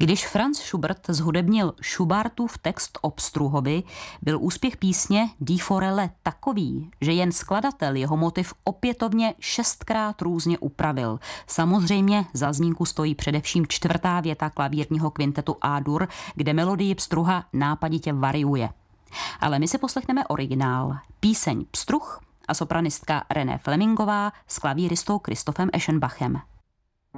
Když Franz Schubert zhudebnil Schubertův text o Pstruhovi, byl úspěch písně Die Forelle takový, že jen skladatel jeho motiv opětovně 6krát různě upravil. Samozřejmě za zmínku stojí především 4. věta klavírního kvintetu A-dur, kde melodii Pstruha nápaditě variuje. Ale my si poslechneme originál, píseň Pstruh a sopranistka René Flemingová s klavíristou Christophem Eschenbachem.